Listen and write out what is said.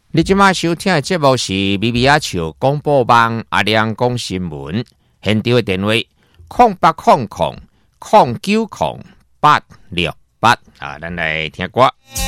你即马收听的节目是咪咪仔笑广播网阿亮讲新闻，现场的电话0800090868啊，咱来听歌。